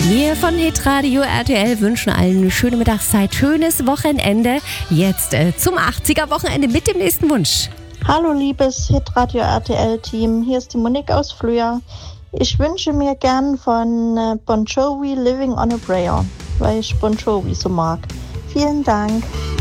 Wir von Hitradio RTL wünschen allen eine schöne Mittagszeit, schönes Wochenende. Jetzt zum 80er-Wochenende mit dem nächsten Wunsch. Hallo liebes Hitradio RTL-Team, hier ist die Monique aus Flöa. Ich wünsche mir gern von Bon Jovi Living on a Prayer, weil ich Bon Jovi so mag. Vielen Dank.